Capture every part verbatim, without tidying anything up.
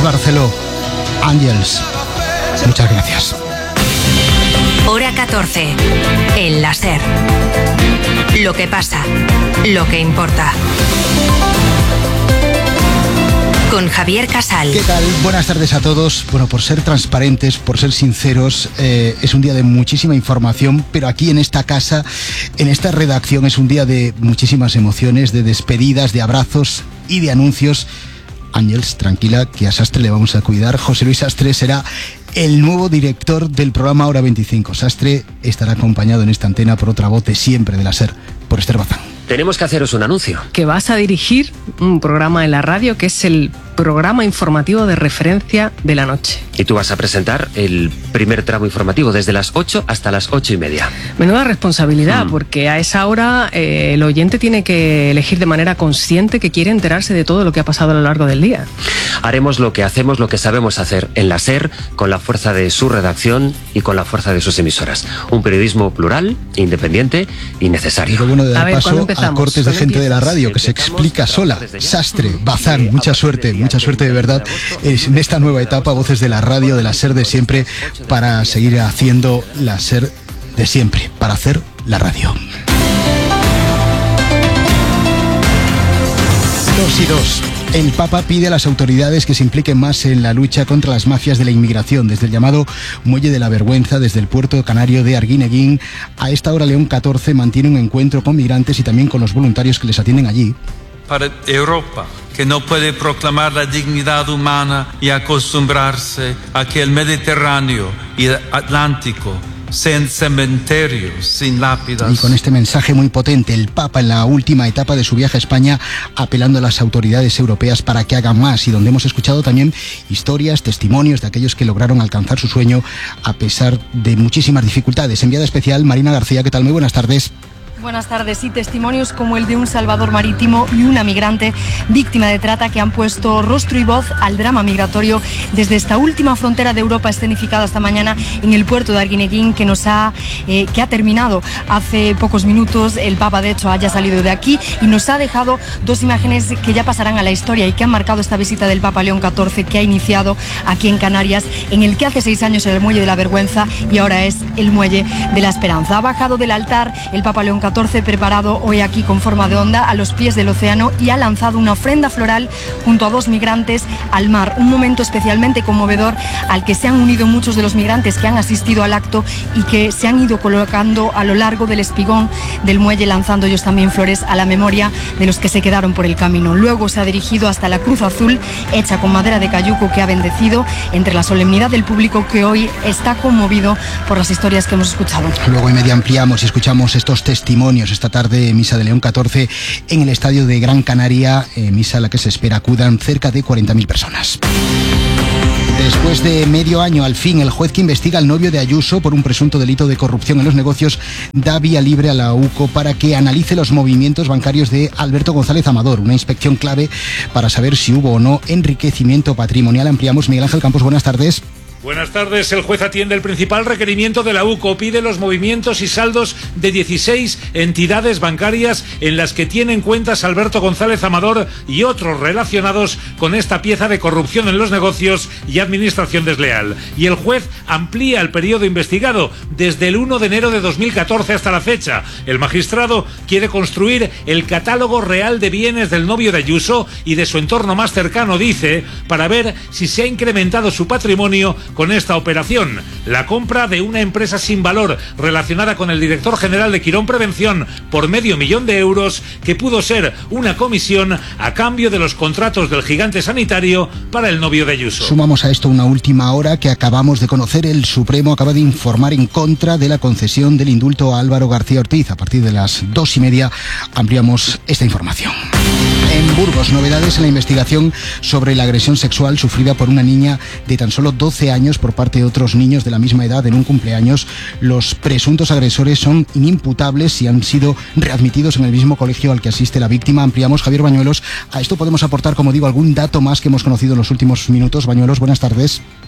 Àlex Barceló, Ángels. Muchas gracias. Hora catorce. El la SER. Lo que pasa, lo que importa. Con Javier Casal. ¿Qué tal? Buenas tardes a todos. Bueno, por ser transparentes, por ser sinceros, eh, es un día de muchísima información, pero aquí en esta casa, en esta redacción, es un día de muchísimas emociones, de despedidas, de abrazos y de anuncios. Ángels, tranquila, que a Sastre le vamos a cuidar. José Luis Sastre será el nuevo director del programa Hora veinticinco. Sastre estará acompañado en esta antena por otra voz de siempre de la SER, por Esther Bazán. Tenemos que haceros un anuncio. Que vas a dirigir un programa en la radio que es el programa informativo de referencia de la noche. Y tú vas a presentar el primer tramo informativo desde las ocho hasta las ocho y media. Menuda responsabilidad, mm. porque a esa hora eh, el oyente tiene que elegir de manera consciente que quiere enterarse de todo lo que ha pasado a lo largo del día. Haremos lo que hacemos, lo que sabemos hacer en la SER, con la fuerza de su redacción y con la fuerza de sus emisoras. Un periodismo plural, independiente y necesario. Lo bueno de dar a ver, paso a cortes de gente de la radio que se explica sola. Sastre, Bazán, mucha suerte, mucha suerte de verdad en esta nueva etapa, voces de la radio, de la SER de siempre, para seguir haciendo la SER de siempre, para hacer la radio. Dos y dos. El Papa pide a las autoridades que se impliquen más en la lucha contra las mafias de la inmigración, desde el llamado Muelle de la Vergüenza, desde el puerto canario de Arguineguín. A esta hora León catorce mantiene un encuentro con migrantes y también con los voluntarios que les atienden allí. Para Europa, que no puede proclamar la dignidad humana y acostumbrarse a que el Mediterráneo y el Atlántico sean cementerios sin lápidas. Y con este mensaje muy potente, el Papa en la última etapa de su viaje a España, apelando a las autoridades europeas para que hagan más, y donde hemos escuchado también historias, testimonios de aquellos que lograron alcanzar su sueño a pesar de muchísimas dificultades. Enviada especial, Marina García, ¿qué tal? Muy buenas tardes. Buenas tardes. Y testimonios como el de un salvador marítimo y una migrante víctima de trata que han puesto rostro y voz al drama migratorio desde esta última frontera de Europa escenificada esta mañana en el puerto de Arguineguín, que nos ha eh, que ha terminado hace pocos minutos. El Papa, de hecho, haya salido de aquí y nos ha dejado dos imágenes que ya pasarán a la historia y que han marcado esta visita del Papa León catorce, que ha iniciado aquí en Canarias, en el que hace seis años era el Muelle de la Vergüenza y ahora es el Muelle de la Esperanza. Ha bajado del altar el Papa León catorce, preparado hoy aquí con forma de onda a los pies del océano, y ha lanzado una ofrenda floral junto a dos migrantes al mar. Un momento especialmente conmovedor al que se han unido muchos de los migrantes que han asistido al acto y que se han ido colocando a lo largo del espigón del muelle, lanzando ellos también flores a la memoria de los que se quedaron por el camino. Luego se ha dirigido hasta la cruz azul hecha con madera de cayuco, que ha bendecido entre la solemnidad del público, que hoy está conmovido por las historias que hemos escuchado. Luego y media ampliamos y escuchamos estos testimonios esta tarde, misa de León catorce en el estadio de Gran Canaria, eh, misa a la que se espera acudan cerca de cuarenta mil personas. Después de medio año, al fin, el juez que investiga al novio de Ayuso por un presunto delito de corrupción en los negocios da vía libre a la U C O para que analice los movimientos bancarios de Alberto González Amador, una inspección clave para saber si hubo o no enriquecimiento patrimonial. Ampliamos. Miguel Ángel Campos, buenas tardes. Buenas tardes. El juez atiende el principal requerimiento de la U C O. Pide los movimientos y saldos de dieciséis entidades bancarias en las que tienen cuentas Alberto González Amador y otros relacionados con esta pieza de corrupción en los negocios y administración desleal. Y el juez amplía el periodo investigado desde el uno de enero de dos mil catorce hasta la fecha. El magistrado quiere construir el catálogo real de bienes del novio de Ayuso y de su entorno más cercano, dice, para ver si se ha incrementado su patrimonio con esta operación. La compra de una empresa sin valor relacionada con el director general de Quirón Prevención por medio millón de euros, que pudo ser una comisión a cambio de los contratos del gigante sanitario para el novio de Ayuso. Sumamos a esto una última hora que acabamos de conocer. El Supremo acaba de informar en contra de la concesión del indulto a Álvaro García Ortiz. A partir de las dos y media ampliamos esta información. En Burgos, novedades en la investigación sobre la agresión sexual sufrida por una niña de tan solo doce años por parte de otros niños de la misma edad en un cumpleaños. Los presuntos agresores son inimputables y han sido readmitidos en el mismo colegio al que asiste la víctima. Ampliamos. Javier Bañuelos. A esto podemos aportar, como digo, algún dato más que hemos conocido en los últimos minutos. Bañuelos, buenas tardes.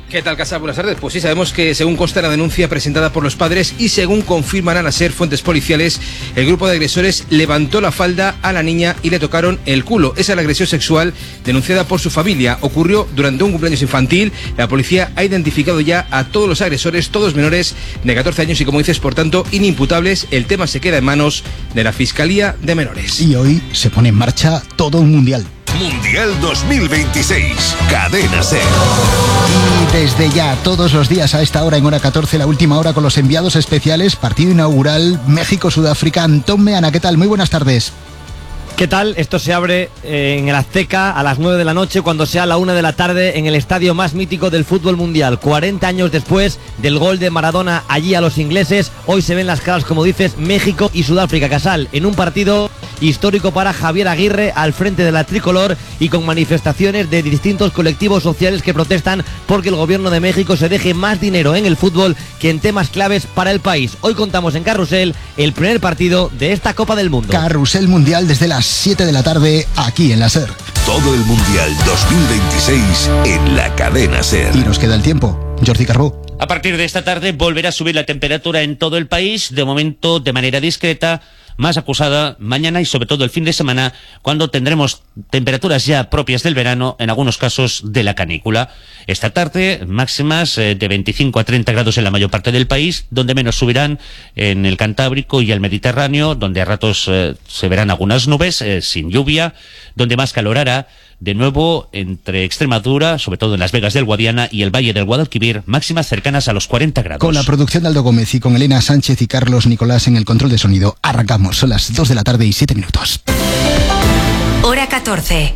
¿Qué tal, Casa? Buenas tardes. Pues sí, sabemos que según consta la denuncia presentada por los padres y según confirman a ser fuentes policiales, el grupo de agresores levantó la falda a la niña y le tocaron el culo. Esa es la agresión sexual denunciada por su familia. Ocurrió durante un cumpleaños infantil. La policía ha identificado ya a todos los agresores, todos menores de catorce años y, como dices, por tanto, inimputables. El tema se queda en manos de la Fiscalía de Menores. Y hoy se pone en marcha todo un mundial. Mundial dos mil veintiséis, Cadena SER. Y desde ya, todos los días a esta hora, en hora catorce, la última hora con los enviados especiales, partido inaugural, México-Sudáfrica. Antón Meana, ¿qué tal? Muy buenas tardes. ¿Qué tal? Esto se abre eh, en el Azteca a las nueve de la noche, cuando sea la una de la tarde, en el estadio más mítico del fútbol mundial. cuarenta años después del gol de Maradona allí a los ingleses, hoy se ven las caras, como dices, México y Sudáfrica. Casal, en un partido histórico para Javier Aguirre al frente de la tricolor y con manifestaciones de distintos colectivos sociales que protestan porque el gobierno de México se deje más dinero en el fútbol que en temas claves para el país. Hoy contamos en Carrusel el primer partido de esta Copa del Mundo. Carrusel Mundial desde las siete de la tarde, aquí en la SER. Todo el Mundial dos mil veintiséis en la Cadena SER. Y nos queda el tiempo. Jordi Carbó. A partir de esta tarde volverá a subir la temperatura en todo el país, de momento de manera discreta, más acusada mañana y sobre todo el fin de semana, cuando tendremos temperaturas ya propias del verano, en algunos casos de la canícula. Esta tarde máximas eh, de veinticinco a treinta grados en la mayor parte del país, donde menos subirán en el Cantábrico y el Mediterráneo, donde a ratos eh, se verán algunas nubes eh, sin lluvia, donde más calor hará. De nuevo, entre Extremadura, sobre todo en Las Vegas del Guadiana y el Valle del Guadalquivir, máximas cercanas a los cuarenta grados. Con la producción de Aldo Gómez y con Elena Sánchez y Carlos Nicolás en el control de sonido, arrancamos. Son las dos de la tarde y siete minutos. Hora catorce.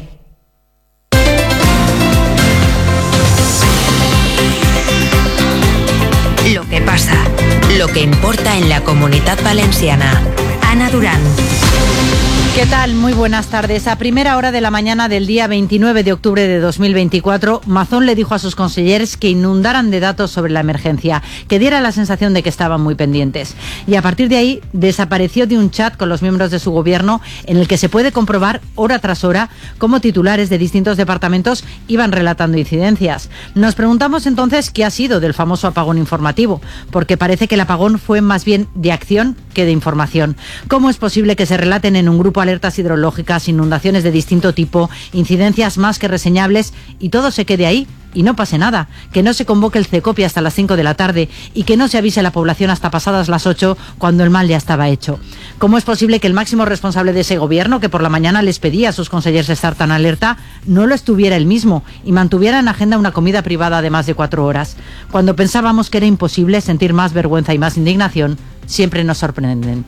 Lo que pasa, lo que importa en la Comunitat Valenciana. Ana Durán. ¿Qué tal? Muy buenas tardes. A primera hora de la mañana del día veintinueve de octubre de dos mil veinticuatro, Mazón le dijo a sus consejeros que inundaran de datos sobre la emergencia, que diera la sensación de que estaban muy pendientes. Y a partir de ahí desapareció de un chat con los miembros de su gobierno en el que se puede comprobar hora tras hora cómo titulares de distintos departamentos iban relatando incidencias. Nos preguntamos entonces qué ha sido del famoso apagón informativo, porque parece que el apagón fue más bien de acción que de información. ¿Cómo es posible que se relaten en un grupo alertas hidrológicas, inundaciones de distinto tipo, incidencias más que reseñables y todo se quede ahí y no pase nada? Que no se convoque el CECOPI hasta las cinco de la tarde y que no se avise a la población hasta pasadas las ocho cuando el mal ya estaba hecho. ¿Cómo es posible que el máximo responsable de ese gobierno, que por la mañana les pedía a sus consejeros estar tan alerta, no lo estuviera él mismo y mantuviera en agenda una comida privada de más de cuatro horas? Cuando pensábamos que era imposible, sentir más vergüenza y más indignación siempre nos sorprenden.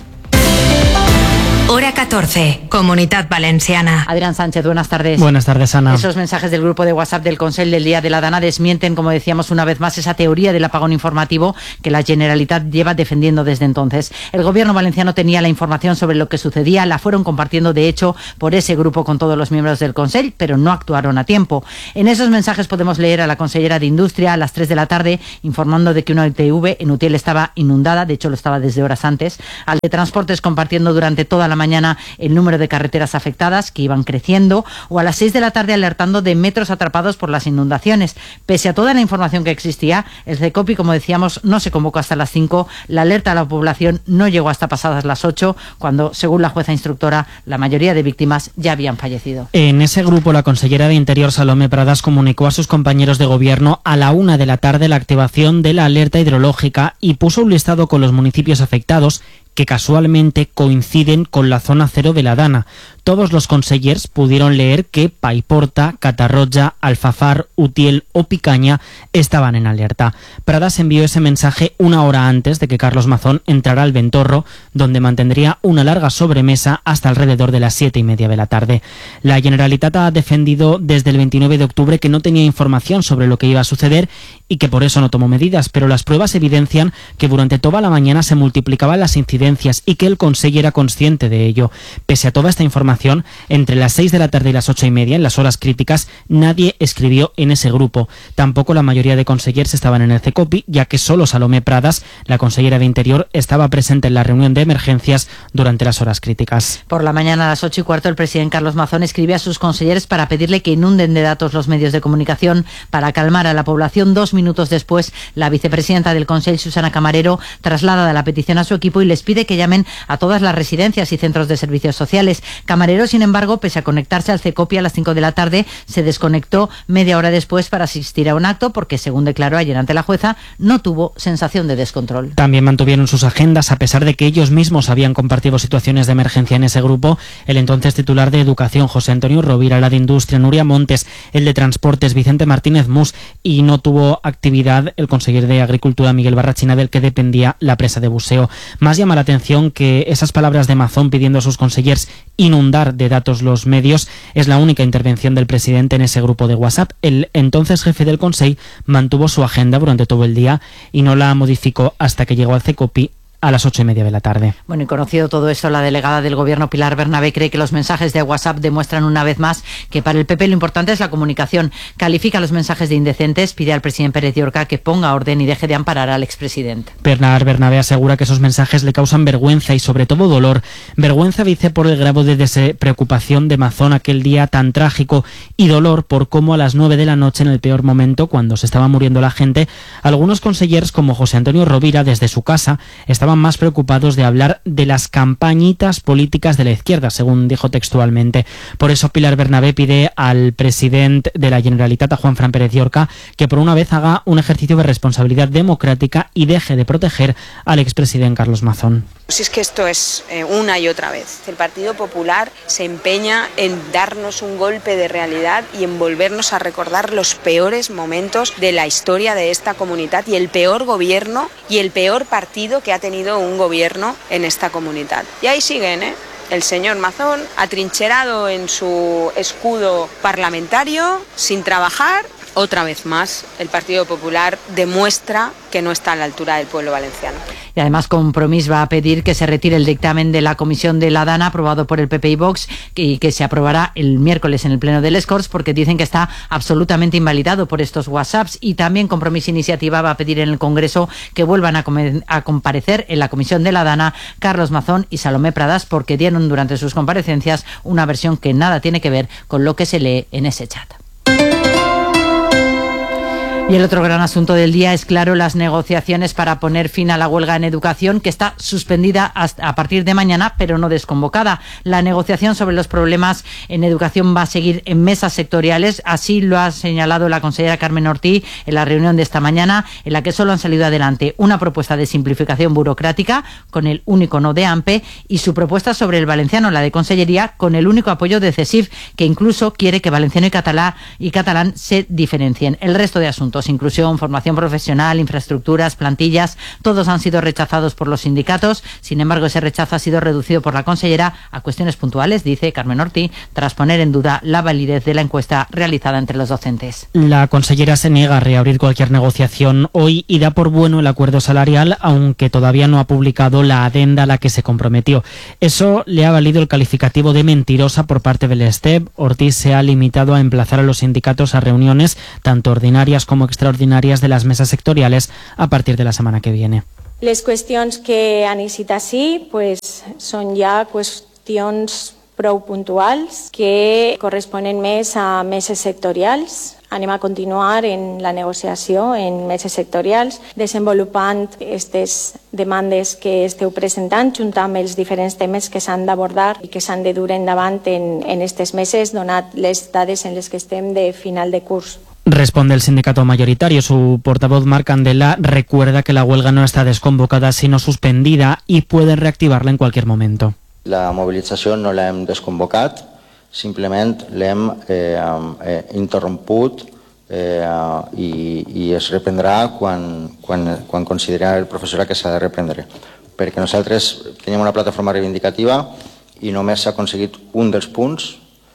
Hora catorce, Comunitat Valenciana. Adrián Sánchez, buenas tardes. Buenas tardes, Ana. Esos mensajes del grupo de WhatsApp del Consell del Día de la Dana desmienten, como decíamos una vez más, esa teoría del apagón informativo que la Generalitat lleva defendiendo desde entonces. El gobierno valenciano tenía la información sobre lo que sucedía, la fueron compartiendo de hecho por ese grupo con todos los miembros del Consell, pero no actuaron a tiempo. En esos mensajes podemos leer a la consellera de Industria a las tres de la tarde informando de que una I T V en Utiel estaba inundada, de hecho lo estaba desde horas antes, al de Transportes compartiendo durante toda la mañana el número de carreteras afectadas que iban creciendo, o a las seis de la tarde alertando de metros atrapados por las inundaciones. Pese a toda la información que existía, el CECOPI, como decíamos, no se convocó hasta las cinco, la alerta a la población no llegó hasta pasadas las ocho, cuando, según la jueza instructora, la mayoría de víctimas ya habían fallecido. En ese grupo, la consellera de Interior, Salomé Pradas, comunicó a sus compañeros de gobierno a la una de la tarde la activación de la alerta hidrológica y puso un listado con los municipios afectados que casualmente coinciden con la zona cero de la Dana. Todos los consellers pudieron leer que Paiporta, Catarroja, Alfafar, Utiel o Picaña estaban en alerta. Pradas envió ese mensaje una hora antes de que Carlos Mazón entrara al Ventorro, donde mantendría una larga sobremesa hasta alrededor de las siete y media de la tarde. La Generalitat ha defendido desde el veintinueve de octubre que no tenía información sobre lo que iba a suceder y que por eso no tomó medidas, pero las pruebas evidencian que durante toda la mañana se multiplicaban las incidencias y que el Consell era consciente de ello. Pese a toda esta información, información, entre las seis de la tarde y las ocho y media, en las horas críticas, nadie escribió en ese grupo. Tampoco la mayoría de consellers estaban en el CECOPI, ya que solo Salomé Pradas, la consellera de Interior, estaba presente en la reunión de emergencias durante las horas críticas. Por la mañana a las ocho y cuarto, el presidente Carlos Mazón escribe a sus consellers para pedirle que inunden de datos los medios de comunicación para calmar a la población. Dos minutos después, la vicepresidenta del Consell, Susana Camarero, traslada la petición a su equipo y les pide que llamen a todas las residencias y centros de servicios sociales. Camarero, sin embargo, pese a conectarse al CECOPI a las cinco de la tarde, se desconectó media hora después para asistir a un acto porque, según declaró ayer ante la jueza, no tuvo sensación de descontrol. También mantuvieron sus agendas, a pesar de que ellos mismos habían compartido situaciones de emergencia en ese grupo. El entonces titular de Educación, José Antonio Rovira, la de Industria, Nuria Montes, el de Transportes, Vicente Martínez Mus, y no tuvo actividad el conseller de Agricultura, Miguel Barrachina, del que dependía la presa de buceo. Más llama la atención que esas palabras de Mazón pidiendo a sus consellers inundar de datos los medios es la única intervención del presidente en ese grupo de WhatsApp. El entonces jefe del Consell mantuvo su agenda durante todo el día y no la modificó hasta que llegó al CECOPI a las ocho y media de la tarde. Bueno, y conocido todo esto, la delegada del Gobierno, Pilar Bernabé, cree que los mensajes de WhatsApp demuestran una vez más que para el P P lo importante es la comunicación. Califica los mensajes de indecentes, pide al presidente Pérez Llorca que ponga orden y deje de amparar al expresidente. Pilar Bernabé asegura que esos mensajes le causan vergüenza y sobre todo dolor. Vergüenza, dice, por el grado de despreocupación de Mazón aquel día tan trágico, y dolor por cómo a las nueve de la noche, en el peor momento, cuando se estaba muriendo la gente, algunos consellers como José Antonio Rovira, desde su casa, estaban más preocupados de hablar de las campañitas políticas de la izquierda, según dijo textualmente. Por eso Pilar Bernabé pide al presidente de la Generalitat, a Juanfran Pérez Llorca, que por una vez haga un ejercicio de responsabilidad democrática y deje de proteger al expresidente Carlos Mazón. Si es que esto es eh, una y otra vez. El Partido Popular se empeña en darnos un golpe de realidad y en volvernos a recordar los peores momentos de la historia de esta comunidad y el peor gobierno y el peor partido que ha tenido un gobierno en esta comunidad. Y ahí siguen, ¿eh? El señor Mazón, atrincherado en su escudo parlamentario, sin trabajar. Otra vez más, el Partido Popular demuestra que no está a la altura del pueblo valenciano. Y además Compromís va a pedir que se retire el dictamen de la Comisión de la Dana aprobado por el P P y Vox y que se aprobará el miércoles en el Pleno del Corts, porque dicen que está absolutamente invalidado por estos WhatsApps. Y también Compromís Iniciativa va a pedir en el Congreso que vuelvan a, a comparecer en la Comisión de la Dana Carlos Mazón y Salomé Pradas, porque dieron durante sus comparecencias una versión que nada tiene que ver con lo que se lee en ese chat. Y el otro gran asunto del día es, claro, las negociaciones para poner fin a la huelga en educación, que está suspendida hasta a partir de mañana, pero no desconvocada. La negociación sobre los problemas en educación va a seguir en mesas sectoriales, así lo ha señalado la consellera Carmen Ortí en la reunión de esta mañana, en la que solo han salido adelante una propuesta de simplificación burocrática, con el único no de AMPE, y su propuesta sobre el valenciano, la de Consellería, con el único apoyo de CESIF, que incluso quiere que valenciano y catalán, y catalán se diferencien. El resto de asuntos, inclusión, formación profesional, infraestructuras, plantillas, todos han sido rechazados por los sindicatos. Sin embargo, ese rechazo ha sido reducido por la consellera a cuestiones puntuales, dice Carmen Ortí, tras poner en duda la validez de la encuesta realizada entre los docentes. La consellera se niega a reabrir cualquier negociación hoy y da por bueno el acuerdo salarial, aunque todavía no ha publicado la adenda a la que se comprometió. Eso le ha valido el calificativo de mentirosa por parte del STEP. Ortiz se ha limitado a emplazar a los sindicatos a reuniones, tanto ordinarias como extraordinarias, de las mesas sectoriales a partir de la semana que viene. Les qüestions que han eixit així pues, són ja qüestions prou puntuals que corresponen més a meses sectorials. Anem a continuar en la negociació en meses sectorials, desenvolupant aquestes demandes que esteu presentant, junt amb els diferents temes que s'han d'abordar i que s'han de dur endavant en, en aquestes meses, donat les dades en les que estem de final de curs. Responde el sindicato mayoritario. Su portavoz, Marc Candela, recuerda que la huelga no está desconvocada, sino suspendida y puede reactivarla en cualquier momento. La mobilització no l'hem desconvocat, simplement l'hem eh, eh, interromput eh, i, i es reprendrà quan, quan, quan considera el professorat que s'ha de reprendre. Perquè nosaltres teníem una plataforma reivindicativa i només s'ha aconseguit un dels punts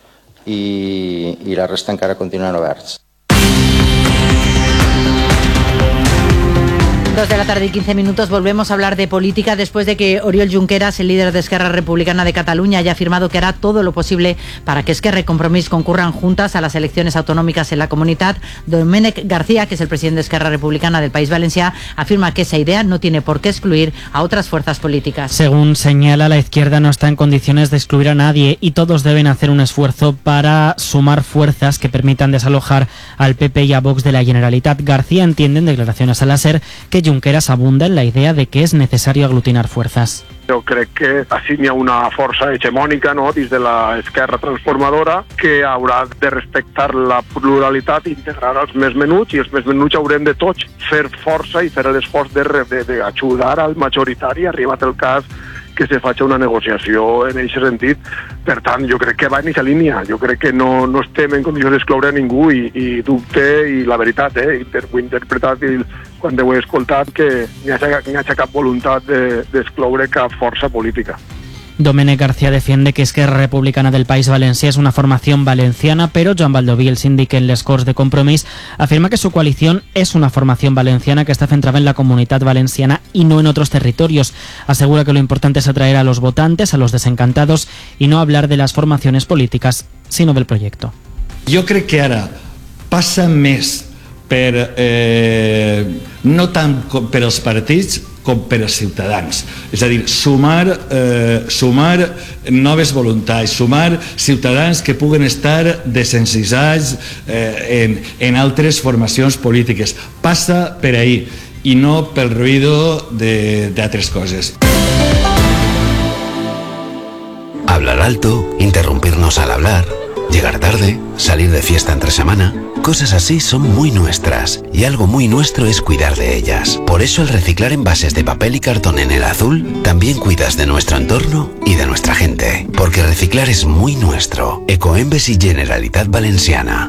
i, i la resta encara continuen oberts. Dos de la tarde y quince minutos, volvemos a hablar de política después de que Oriol Junqueras, el líder de Esquerra Republicana de Cataluña, haya afirmado que hará todo lo posible para que Esquerra y Compromís concurran juntas a las elecciones autonómicas en la Comunitat. Domènec García, que es el presidente de Esquerra Republicana del País Valencià, afirma que esa idea no tiene por qué excluir a otras fuerzas políticas. Según señala, la izquierda no está en condiciones de excluir a nadie y todos deben hacer un esfuerzo para sumar fuerzas que permitan desalojar al P P y a Vox de la Generalitat. García entiende en declaraciones a la SER que Junqueras abunda en la idea de que es necesario aglutinar fuerzas. Jo crec que així hi ha una força hegemònica, no?, dins de l'esquerra transformadora, que haurà de respectar la pluralitat i integrar els més menuts, i els més menuts haurem de tots fer força i fer l'esforç d'ajudar al majoritari, arribat el cas que se faci una negociació en aquest sentit. Per tant, jo crec que va en aquesta línia. Jo crec que no, no estem en condicions d'excloure a ningú i, i dubte, i la veritat, eh, ho he interpretat i quan ho he escoltat, que n'hi ha, n'hi ha cap voluntat d'excloure cap força política. Domènec García defiende que Esquerra Republicana del País Valencià es una formación valenciana, pero Joan Baldoví, el síndic en les Corts de Compromís, afirma que su coalición es una formación valenciana que está centrada en la Comunitat Valenciana y no en otros territorios. Asegura que lo importante es atraer a los votantes, a los desencantados, y no hablar de las formaciones políticas, sino del proyecto. Jo crec que ara passa més per, eh, no tant per als partits com per als ciutadans. És a dir, sumar, eh, sumar noves voluntats, sumar ciutadans que puguen estar desencisats eh, en, en altres formacions polítiques. Passa per ahí i no pel ruïdo d'altres coses. Hablar alto, interrumpirnos al hablar, llegar tarde, salir de fiesta entre semana. Cosas así son muy nuestras, y algo muy nuestro es cuidar de ellas. Por eso al reciclar envases de papel y cartón en el azul, también cuidas de nuestro entorno y de nuestra gente. Porque reciclar es muy nuestro. Ecoembes y Generalitat Valenciana.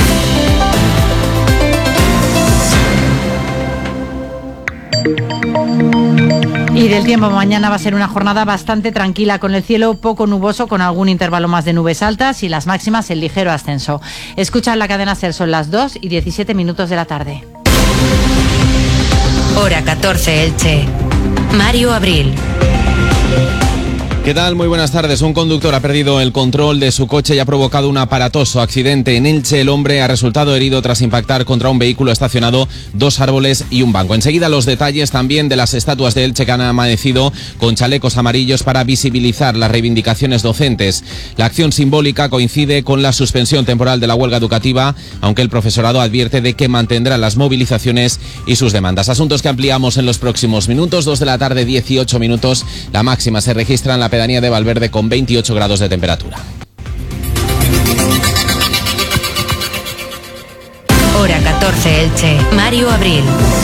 Y del tiempo, mañana va a ser una jornada bastante tranquila, con el cielo poco nuboso, con algún intervalo más de nubes altas y las máximas en ligero ascenso. Escuchan la cadena SER, son las dos y diecisiete minutos de la tarde. Hora catorce, Elche. Mario Abril. ¿Qué tal? Muy buenas tardes. Un conductor ha perdido el control de su coche y ha provocado un aparatoso accidente. En Elche, el hombre ha resultado herido tras impactar contra un vehículo estacionado, dos árboles y un banco. Enseguida los detalles también de las estatuas de Elche que han amanecido con chalecos amarillos para visibilizar las reivindicaciones docentes. La acción simbólica coincide con la suspensión temporal de la huelga educativa, aunque el profesorado advierte de que mantendrá las movilizaciones y sus demandas. Asuntos que ampliamos en los próximos minutos. Dos de la tarde, dieciocho minutos. La máxima se registra en la pedanía de Valverde con veintiocho grados de temperatura. Hora catorce, Elche. Mario Abril.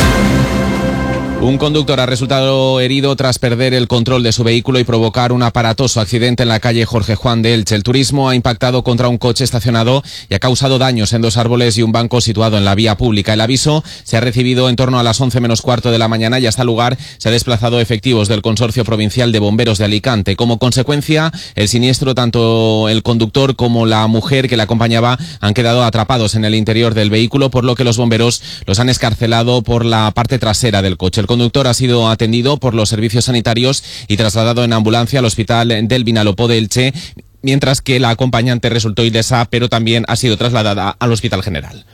Un conductor ha resultado herido tras perder el control de su vehículo y provocar un aparatoso accidente en la calle Jorge Juan de Elche. El turismo ha impactado contra un coche estacionado y ha causado daños en dos árboles y un banco situado en la vía pública. El aviso se ha recibido en torno a las once menos cuarto de la mañana y hasta el lugar se ha desplazado efectivos del Consorcio Provincial de Bomberos de Alicante. Como consecuencia, el siniestro, tanto el conductor como la mujer que le acompañaba han quedado atrapados en el interior del vehículo, por lo que los bomberos los han escarcelado por la parte trasera del coche. El conductor ha sido atendido por los servicios sanitarios y trasladado en ambulancia al hospital del Vinalopó de Elche, mientras que la acompañante resultó ilesa, pero también ha sido trasladada al Hospital General.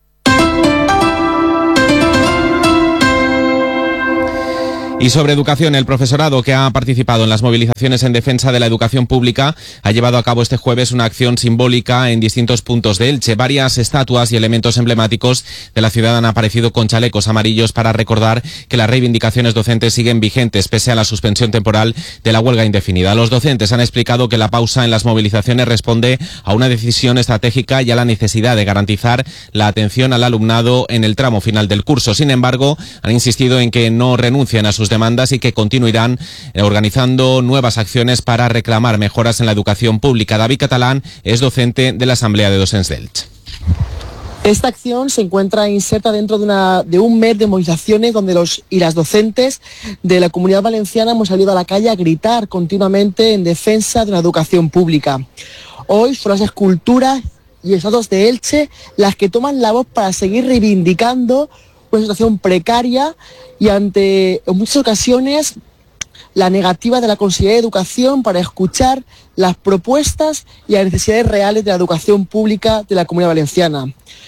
Y sobre educación, el profesorado que ha participado en las movilizaciones en defensa de la educación pública ha llevado a cabo este jueves una acción simbólica en distintos puntos de Elche. Varias estatuas y elementos emblemáticos de la ciudad han aparecido con chalecos amarillos para recordar que las reivindicaciones docentes siguen vigentes pese a la suspensión temporal de la huelga indefinida. Los docentes han explicado que la pausa en las movilizaciones responde a una decisión estratégica y a la necesidad de garantizar la atención al alumnado en el tramo final del curso. Sin embargo, han insistido en que no renuncian a sus demandas y que continuarán organizando nuevas acciones para reclamar mejoras en la educación pública. David Catalán es docente de la Asamblea de Docents d'Elche. Esta acción se encuentra inserta dentro de, una, de un mes de movilizaciones donde los y las docentes de la Comunidad Valenciana hemos salido a la calle a gritar continuamente en defensa de la educación pública. Hoy son las esculturas y estatuas de Elche las que toman la voz para seguir reivindicando una situación precaria y ante, en muchas ocasiones, la negativa de la Consellería de Educación para escuchar las propuestas y las necesidades reales de la educación pública de la Comunidad Valenciana.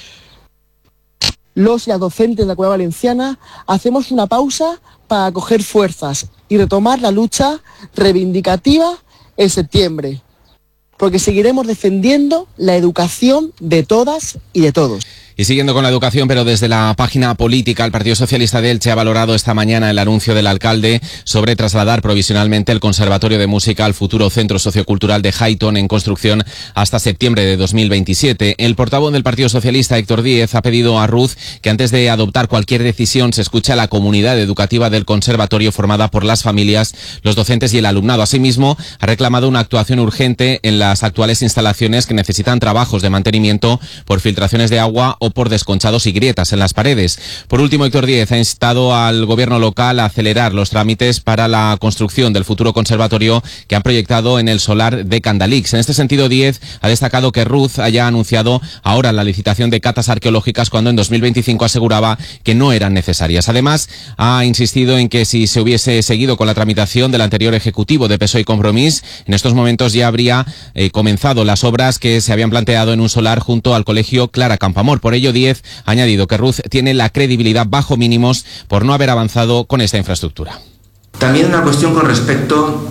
Los y las docentes de la Comunidad Valenciana hacemos una pausa para coger fuerzas y retomar la lucha reivindicativa en septiembre, porque seguiremos defendiendo la educación de todas y de todos. Y siguiendo con la educación, pero desde la página política, el Partido Socialista de Elche ha valorado esta mañana el anuncio del alcalde sobre trasladar provisionalmente el Conservatorio de Música al futuro Centro Sociocultural de Highton, en construcción hasta septiembre de dos mil veintisiete. El portavoz del Partido Socialista, Héctor Díez, ha pedido a Ruz que antes de adoptar cualquier decisión se escuche a la comunidad educativa del conservatorio, formada por las familias, los docentes y el alumnado. Asimismo, ha reclamado una actuación urgente en las actuales instalaciones que necesitan trabajos de mantenimiento por filtraciones de agua o por desconchados y grietas en las paredes. Por último, Héctor Díez ha instado al gobierno local a acelerar los trámites para la construcción del futuro conservatorio que han proyectado en el solar de Candalix. En este sentido, Díez ha destacado que Ruz haya anunciado ahora la licitación de catas arqueológicas cuando en dos mil veinticinco aseguraba que no eran necesarias. Además, ha insistido en que si se hubiese seguido con la tramitación del anterior ejecutivo de P S O E y Compromís, en estos momentos ya habría eh, comenzado las obras que se habían planteado en un solar junto al colegio Clara Campoamor. Por ello, Díez ha añadido que Ruz tiene la credibilidad bajo mínimos por no haber avanzado con esta infraestructura. También una cuestión con respecto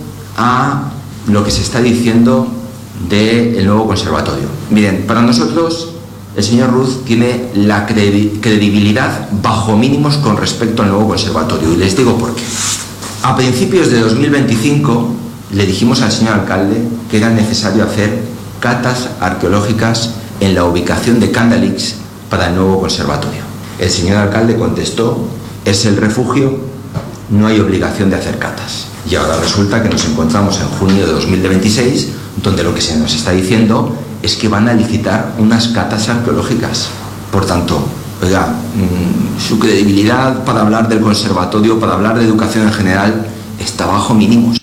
a lo que se está diciendo del nuevo conservatorio. Miren, para nosotros el señor Ruz tiene la credi- credibilidad bajo mínimos con respecto al nuevo conservatorio, y les digo por qué. A principios de dos mil veinticinco le dijimos al señor alcalde que era necesario hacer catas arqueológicas en la ubicación de Candalix para el nuevo conservatorio. El señor alcalde contestó: es el refugio, no hay obligación de hacer catas. Y ahora resulta que nos encontramos en junio de dos mil veintiséis, donde lo que se nos está diciendo es que van a licitar unas catas arqueológicas. Por tanto, oiga, mmm, su credibilidad para hablar del conservatorio, para hablar de educación en general, está bajo mínimos.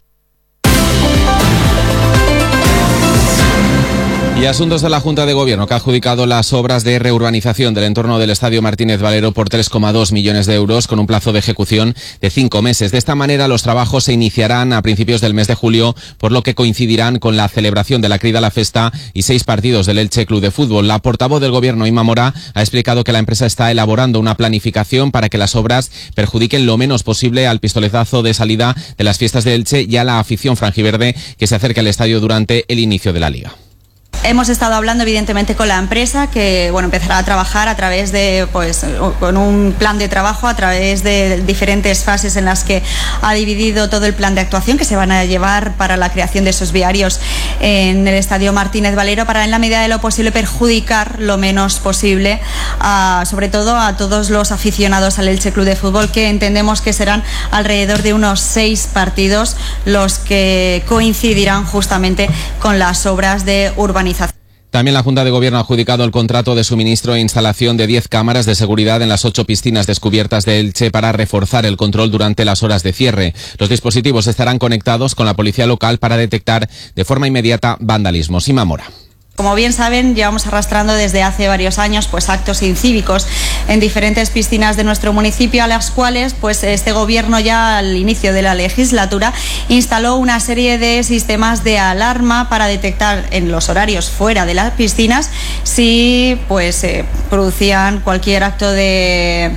Y asuntos de la Junta de Gobierno, que ha adjudicado las obras de reurbanización del entorno del Estadio Martínez Valero por tres coma dos millones de euros, con un plazo de ejecución de cinco meses. De esta manera, los trabajos se iniciarán a principios del mes de julio, por lo que coincidirán con la celebración de la Crida a la Festa y seis partidos del Elche Club de Fútbol. La portavoz del Gobierno, Inma Mora, ha explicado que la empresa está elaborando una planificación para que las obras perjudiquen lo menos posible al pistoletazo de salida de las fiestas de Elche y a la afición franjiverde que se acerca al estadio durante el inicio de la Liga. Hemos estado hablando evidentemente con la empresa, que bueno, empezará a trabajar a través de, pues, con un plan de trabajo, a través de diferentes fases en las que ha dividido todo el plan de actuación que se van a llevar para la creación de esos viarios en el Estadio Martínez Valero, para en la medida de lo posible perjudicar lo menos posible, a, sobre todo a todos los aficionados al Elche Club de Fútbol, que entendemos que serán alrededor de unos seis partidos los que coincidirán justamente con las obras de urbanización. También la Junta de Gobierno ha adjudicado el contrato de suministro e instalación de diez cámaras de seguridad en las ocho piscinas descubiertas de Elche para reforzar el control durante las horas de cierre. Los dispositivos estarán conectados con la policía local para detectar de forma inmediata vandalismos. Inma Mora. Como bien saben, llevamos arrastrando desde hace varios años pues actos incívicos en diferentes piscinas de nuestro municipio, a las cuales pues este gobierno ya al inicio de la legislatura instaló una serie de sistemas de alarma para detectar en los horarios fuera de las piscinas si pues eh, producían cualquier acto de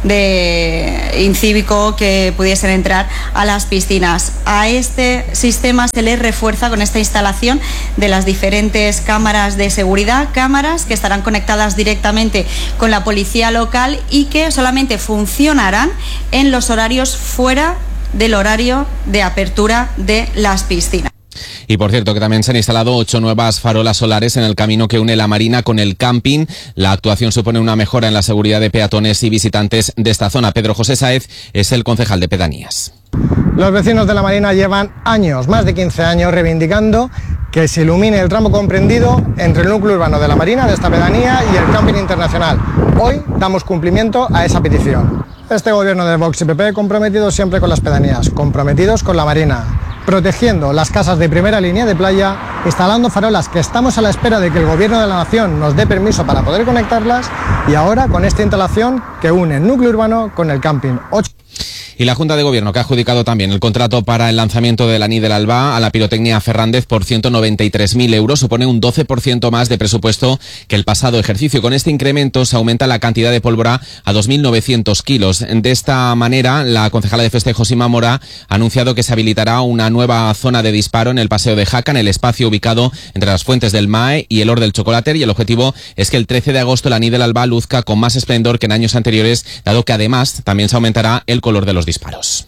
de incívico que pudiesen entrar a las piscinas. A este sistema se le refuerza con esta instalación de las diferentes cámaras de seguridad, cámaras que estarán conectadas directamente con la policía local y que solamente funcionarán en los horarios fuera del horario de apertura de las piscinas. Y por cierto, que también se han instalado ocho nuevas farolas solares en el camino que une la Marina con el camping. La actuación supone una mejora en la seguridad de peatones y visitantes de esta zona. Pedro José Sáez es el concejal de Pedanías. Los vecinos de la Marina llevan años, más de quince años, reivindicando que se ilumine el tramo comprendido entre el núcleo urbano de la Marina, de esta pedanía, y el camping internacional. Hoy damos cumplimiento a esa petición. Este gobierno de Vox y P P comprometido siempre con las pedanías, comprometidos con la Marina. protegiendo las casas de primera línea de playa, instalando farolas que estamos a la espera de que el Gobierno de la Nación nos dé permiso para poder conectarlas, y ahora con esta instalación que une el núcleo urbano con el camping. Ocho... Y la Junta de Gobierno, que ha adjudicado también el contrato para el lanzamiento de la Nit del Alba a la Pirotecnia Fernández por ciento noventa y tres mil euros, supone un doce por ciento más de presupuesto que el pasado ejercicio. Con este incremento se aumenta la cantidad de pólvora a dos mil novecientos kilos. De esta manera, la concejala de festejos Ima Mora ha anunciado que se habilitará una nueva zona de disparo en el Paseo de Jaca, en el espacio ubicado entre las fuentes del M A E y el Hort del Chocolate, y el objetivo es que el trece de agosto la Nit del Alba luzca con más esplendor que en años anteriores, dado que además también se aumentará el color de los disparos.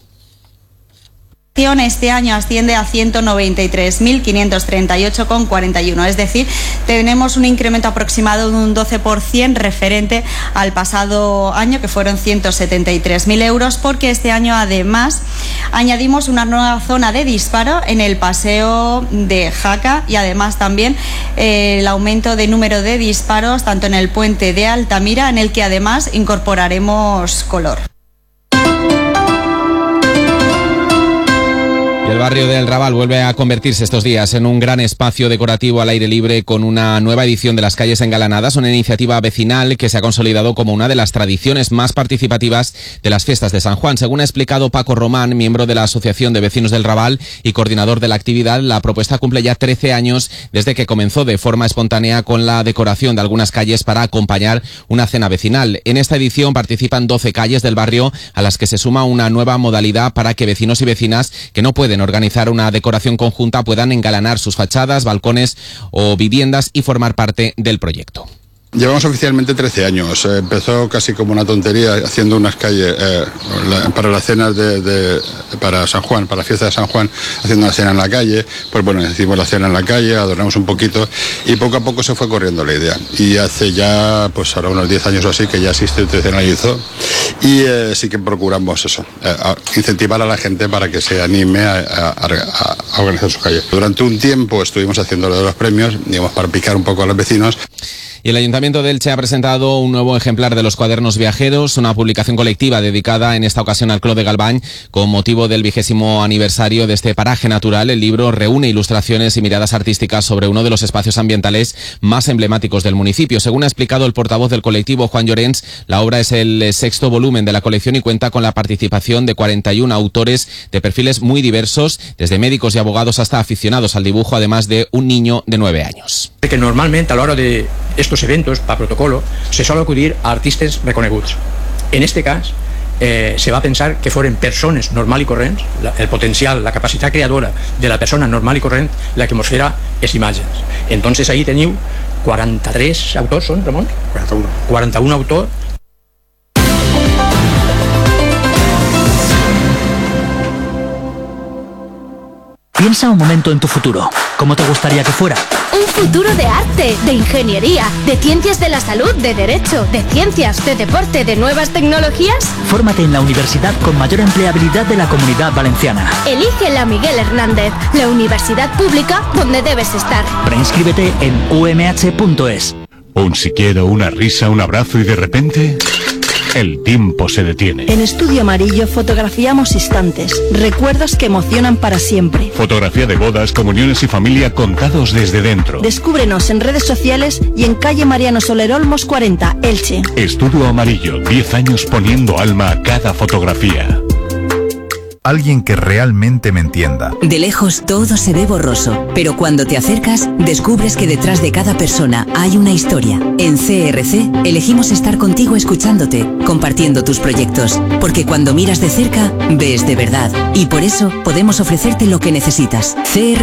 Este año asciende a ciento noventa y tres mil quinientos treinta y ocho coma cuarenta y uno, es decir, tenemos un incremento aproximado de un doce por ciento referente al pasado año, que fueron ciento setenta y tres mil euros, porque este año además añadimos una nueva zona de disparo en el Paseo de Jaca, y además también eh, el aumento de número de disparos tanto en el puente de Altamira, en el que además incorporaremos color. El barrio del Raval vuelve a convertirse estos días en un gran espacio decorativo al aire libre con una nueva edición de las calles engalanadas, una iniciativa vecinal que se ha consolidado como una de las tradiciones más participativas de las fiestas de San Juan. Según ha explicado Paco Román, miembro de la Asociación de Vecinos del Raval y coordinador de la actividad, la propuesta cumple ya trece años desde que comenzó de forma espontánea con la decoración de algunas calles para acompañar una cena vecinal. En esta edición participan doce calles del barrio, a las que se suma una nueva modalidad para que vecinos y vecinas que no pueden organizar una decoración conjunta puedan engalanar sus fachadas, balcones o viviendas y formar parte del proyecto. Llevamos oficialmente trece años. Eh, empezó casi como una tontería haciendo unas calles eh, la, para las cenas de, de para San Juan, para la fiesta de San Juan, haciendo una cena en la calle. Pues bueno, hicimos la cena en la calle, adornamos un poquito y poco a poco se fue corriendo la idea. Y hace ya, pues ahora unos diez años o así que ya se institucionalizó y eh, sí que procuramos eso, eh, a incentivar a la gente para que se anime a, a, a, a organizar su calle. Durante un tiempo estuvimos haciendo lo de los premios, digamos, para picar un poco a los vecinos. Y el Ayuntamiento de Elche ha presentado un nuevo ejemplar de los cuadernos viajeros, una publicación colectiva dedicada en esta ocasión al Clos de Galván con motivo del vigésimo aniversario de este paraje natural. El libro reúne ilustraciones y miradas artísticas sobre uno de los espacios ambientales más emblemáticos del municipio. Según ha explicado el portavoz del colectivo, Juan Llorens, la obra es el sexto volumen de la colección y cuenta con la participación de cuarenta y uno autores de perfiles muy diversos, desde médicos y abogados hasta aficionados al dibujo, además de un niño de nueve años. Que normalmente a la hora de estos eventos, para protocolo, se sol acudir a artistes reconeguts. En este cas, eh, se va a pensar que foren persones normal i corrents, la, el potencial, la capacitat creadora de la persona normal i corrent, la que mos farà les imatges. Entonces ahí teniu quaranta-tres autors, són, Ramon? quaranta-un. quaranta-un autors. Piensa un momento en tu futuro. ¿Cómo te gustaría que fuera? Un futuro de arte, de ingeniería, de ciencias de la salud, de derecho, de ciencias, de deporte, de nuevas tecnologías. Fórmate en la universidad con mayor empleabilidad de la Comunidad Valenciana. Elige la Miguel Hernández, la universidad pública donde debes estar. Preinscríbete en u m h punto es. Un siquiera, una risa, un abrazo y de repente el tiempo se detiene. En Estudio Amarillo fotografiamos instantes, recuerdos que emocionan para siempre. Fotografía de bodas, comuniones y familia contados desde dentro. Descúbrenos en redes sociales y en calle Mariano Soler Olmos cuarenta, Elche. Estudio Amarillo, diez años poniendo alma a cada fotografía. Alguien que realmente me entienda. De lejos todo se ve borroso, pero cuando te acercas descubres que detrás de cada persona hay una historia. En C R C elegimos estar contigo escuchándote, compartiendo tus proyectos, porque cuando miras de cerca ves de verdad y por eso podemos ofrecerte lo que necesitas. C R C